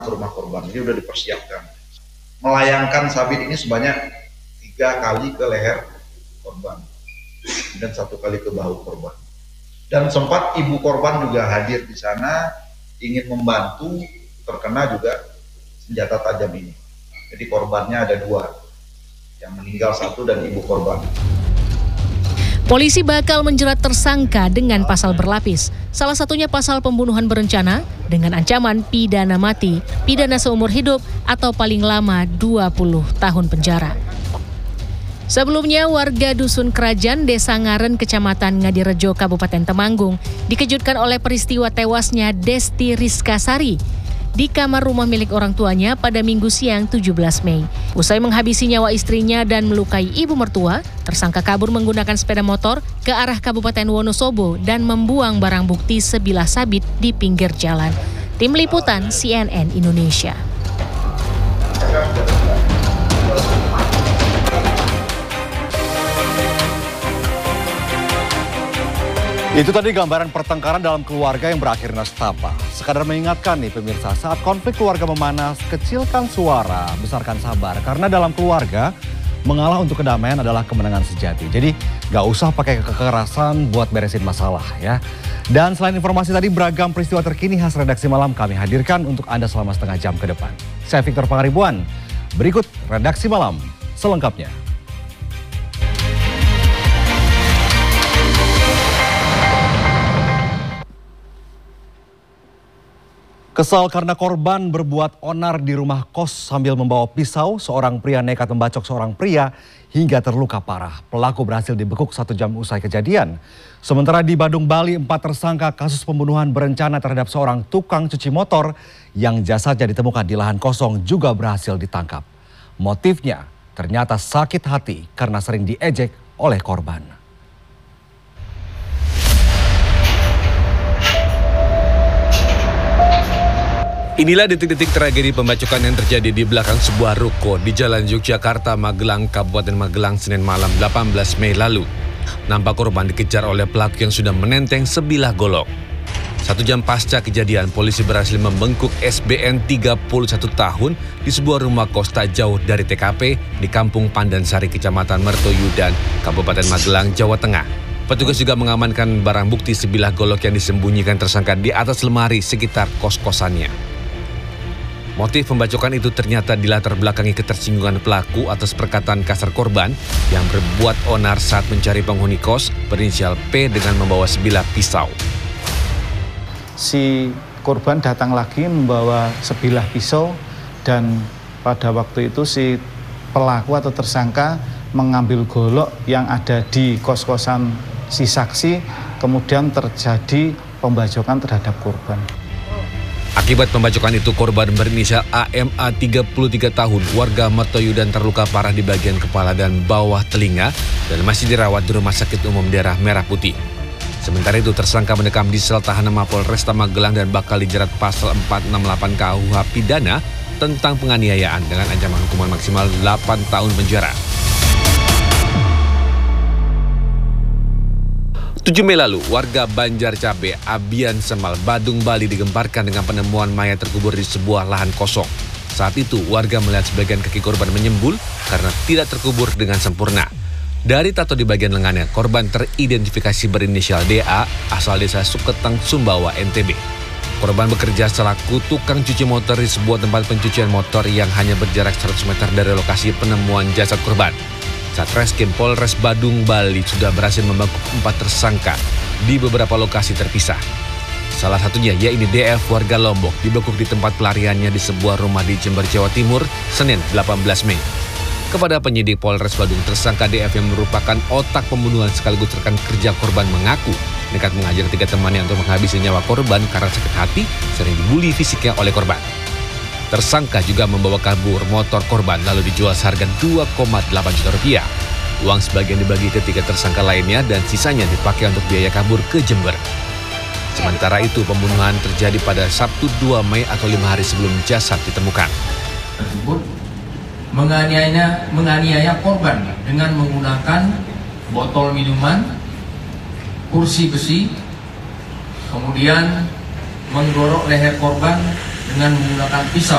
rumah korban. Ini sudah dipersiapkan. Melayangkan sabit ini sebanyak 3 kali ke leher korban dan 1 kali ke bahu korban. Dan sempat ibu korban juga hadir di sana, ingin membantu, terkena juga senjata tajam ini. Jadi korbannya ada 2, yang meninggal 1 dan ibu korban. Polisi bakal menjerat tersangka dengan pasal berlapis. Salah satunya pasal pembunuhan berencana dengan ancaman pidana mati, pidana seumur hidup, atau paling lama 20 tahun penjara. Sebelumnya, warga Dusun Kerajaan, Desa Ngaren, Kecamatan Ngadirejo, Kabupaten Temanggung, dikejutkan oleh peristiwa tewasnya Desti Rizkasari di kamar rumah milik orang tuanya pada Minggu siang 17 Mei. Usai menghabisi nyawa istrinya dan melukai ibu mertua, tersangka kabur menggunakan sepeda motor ke arah Kabupaten Wonosobo dan membuang barang bukti sebilah sabit di pinggir jalan. Tim Liputan CNN Indonesia. Itu tadi gambaran pertengkaran dalam keluarga yang berakhir nestapa. Sekadar mengingatkan nih pemirsa, saat konflik keluarga memanas, kecilkan suara, besarkan sabar. Karena dalam keluarga, mengalah untuk kedamaian adalah kemenangan sejati. Jadi gak usah pakai kekerasan buat beresin masalah ya. Dan selain informasi tadi, beragam peristiwa terkini khas redaksi malam kami hadirkan untuk Anda selama setengah jam ke depan. Saya Victor Pangaribuan, berikut redaksi malam selengkapnya. Kesal karena korban berbuat onar di rumah kos sambil membawa pisau, seorang pria nekat membacok seorang pria hingga terluka parah. Pelaku berhasil dibekuk 1 jam usai kejadian. Sementara di Badung, Bali, 4 tersangka kasus pembunuhan berencana terhadap seorang tukang cuci motor yang jasadnya ditemukan di lahan kosong juga berhasil ditangkap. Motifnya ternyata sakit hati karena sering diejek oleh korban. Inilah detik-detik tragedi pembacokan yang terjadi di belakang sebuah ruko di Jalan Yogyakarta, Magelang, Kabupaten Magelang, Senin malam 18 Mei lalu. Nampak korban dikejar oleh pelaku yang sudah menenteng sebilah golok. 1 jam pasca kejadian, polisi berhasil membengkuk SBN 31 tahun di sebuah rumah kos tak jauh dari TKP di Kampung Pandansari, Kecamatan Mertoyudan, Kabupaten Magelang, Jawa Tengah. Petugas juga mengamankan barang bukti sebilah golok yang disembunyikan tersangka di atas lemari sekitar kos-kosannya. Motif pembacokan itu ternyata dilatar belakangi ketersinggungan pelaku atas perkataan kasar korban yang berbuat onar saat mencari penghuni kos berinisial P dengan membawa sebilah pisau. Si korban datang lagi membawa sebilah pisau dan pada waktu itu si pelaku atau tersangka mengambil golok yang ada di kos-kosan si saksi, kemudian terjadi pembacokan terhadap korban. Akibat pembacokan itu, korban berinisial AMA 33 tahun, warga Mertoyudan terluka parah di bagian kepala dan bawah telinga dan masih dirawat di Rumah Sakit Umum Daerah Merah Putih. Sementara itu, tersangka mendekam di sel tahanan Mapolresta Magelang dan bakal dijerat pasal 468 KUH pidana tentang penganiayaan dengan ancaman hukuman maksimal 8 tahun penjara. 7 Mei lalu, warga Banjar Cabe, Abian Semal, Badung, Bali digemparkan dengan penemuan mayat terkubur di sebuah lahan kosong. Saat itu, warga melihat sebagian kaki korban menyembul karena tidak terkubur dengan sempurna. Dari tato di bagian lengannya, korban teridentifikasi berinisial DA, asal desa Suketeng, Sumbawa, NTB. Korban bekerja selaku tukang cuci motor di sebuah tempat pencucian motor yang hanya berjarak 100 meter dari lokasi penemuan jasad korban. Satreskrim Polres Badung, Bali sudah berhasil membekuk 4 tersangka di beberapa lokasi terpisah. Salah satunya yaitu DF warga Lombok dibekuk di tempat pelariannya di sebuah rumah di Jember, Jawa Timur, Senin 18 Mei. Kepada penyidik Polres Badung, tersangka DF yang merupakan otak pembunuhan sekaligus rekan kerja korban mengaku nekat menghajar 3 temannya untuk menghabisi nyawa korban karena sakit hati sering dibully fisiknya oleh korban. Tersangka juga membawa kabur motor korban lalu dijual seharga 2,8 juta rupiah. Uang sebagian dibagi ke 3 tersangka lainnya dan sisanya dipakai untuk biaya kabur ke Jember. Sementara itu, pembunuhan terjadi pada Sabtu 2 Mei atau 5 hari sebelum jasad ditemukan. Tersebut menganiaya korban dengan menggunakan botol minuman, kursi besi, kemudian menggorok leher korban dengan menggunakan pisau.